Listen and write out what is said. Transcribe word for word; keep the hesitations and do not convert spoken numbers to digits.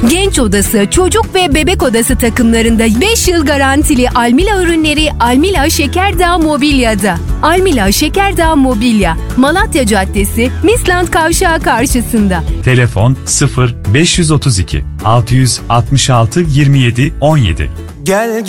Genç odası, çocuk ve bebek odası takımlarında beş yıl garantili Almila ürünleri Almila Şekerdağ Mobilya'da. Almila Şekerdağ Mobilya, Malatya Caddesi, Misland Kavşağı karşısında. Telefon sıfır beş otuz iki altı altı altı yirmi yedi on yedi. Gel